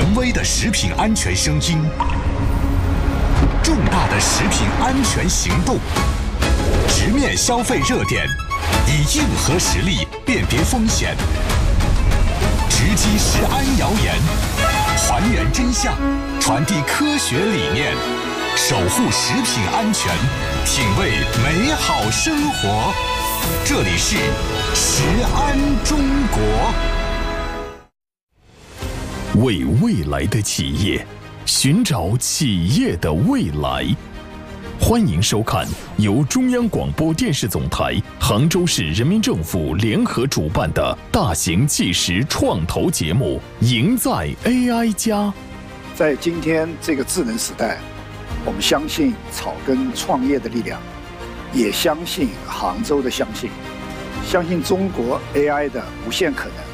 威的食品安全声音，重大的食品安全行动，直面消费热点，以硬核实力辨别风险，直击食安谣言，还原真相，传递科学理念，守护食品安全，品味美好生活。这里是食安中国。为未来的企业寻找企业的未来。欢迎收看由中央广播电视总台、杭州市人民政府联合主办的大型纪实创投节目《赢在 AI 家》。 在今天这个智能时代，我们相信草根创业的力量，也相信杭州的相信中国 AI 的无限可能。